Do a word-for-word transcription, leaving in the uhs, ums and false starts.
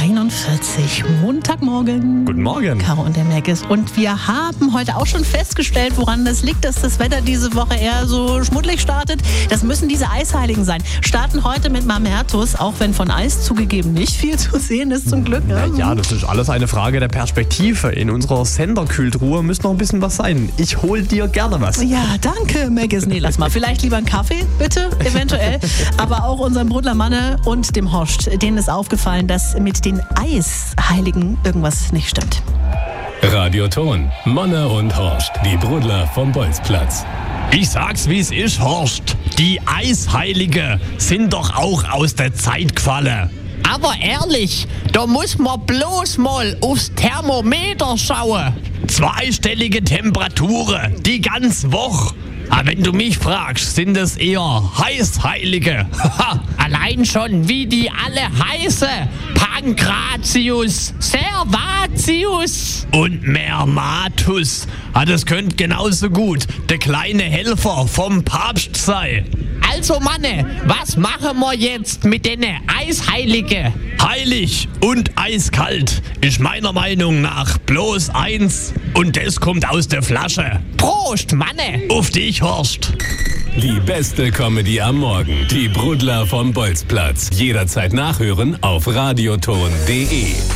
einundvierzig, Montagmorgen. Guten Morgen. Caro und der Meckes. Und wir haben heute auch schon festgestellt, woran das liegt, dass das Wetter diese Woche eher so schmuddelig startet. Das müssen diese Eisheiligen sein. Starten heute mit Mamertus, auch wenn von Eis zugegeben nicht viel zu sehen ist, zum Glück. Ne? Ja, das ist alles eine Frage der Perspektive. In unserer Senderkühltruhe müsste noch ein bisschen was sein. Ich hol dir gerne was. Ja, danke, Meckes. Nee, lass mal. Vielleicht lieber einen Kaffee, bitte, eventuell. Aber auch unserem Brudler Manne und dem Horst, denen ist aufgefallen, dass mit den Eisheiligen irgendwas nicht stimmt. Radioton, Manne und Horst, die Brudler vom Bolzplatz. Ich sag's, wie es ist, Horst. Die Eisheilige sind doch auch aus der Zeit gefallen. Aber ehrlich, da muss man bloß mal aufs Thermometer schauen. Zweistellige Temperaturen, die ganze Woche. Aber wenn du mich fragst, sind es eher Heißheilige. Allein schon, wie die alle heißen. Pankratius, Servatius Und Mermatus. Ah, das könnte genauso gut der kleine Helfer vom Papst sein. Also Manne, was machen wir jetzt mit den Eisheiligen? Heilig und eiskalt ist meiner Meinung nach bloß eins. Und das kommt aus der Flasche. Prost, Manne! Auf dich, Horst. Die beste Comedy am Morgen, die Brudler vom Bolzplatz. Jederzeit nachhören auf radioton punkt de.